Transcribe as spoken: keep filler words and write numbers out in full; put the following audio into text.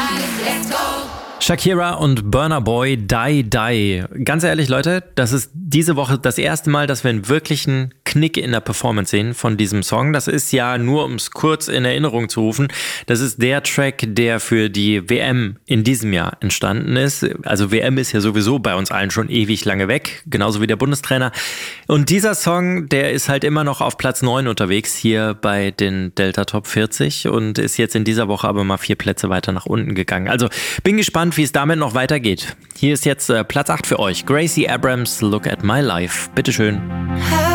Shakira und Burna Boy, Die Die. Ganz ehrlich, Leute, das ist diese Woche das erste Mal, dass wir einen wirklichen Knick in der Performance sehen von diesem Song. Das ist ja, nur um es kurz in Erinnerung zu rufen, das ist der Track, der für die W M in diesem Jahr entstanden ist. Also W M ist ja sowieso bei uns allen schon ewig lange weg, genauso wie der Bundestrainer. Und dieser Song, der ist halt immer noch auf Platz neun unterwegs hier bei den Delta Top vierzig und ist jetzt in dieser Woche aber mal vier Plätze weiter nach unten gegangen. Also bin gespannt, wie es damit noch weitergeht. Hier ist jetzt äh, Platz acht für euch. Gracie Abrams, Look at My Life. Bitteschön.